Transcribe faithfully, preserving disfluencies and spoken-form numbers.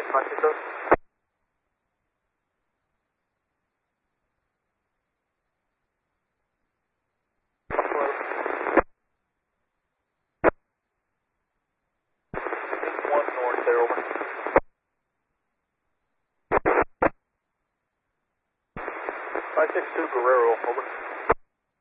Francisco. One north there, over. five six two Guerrero, over.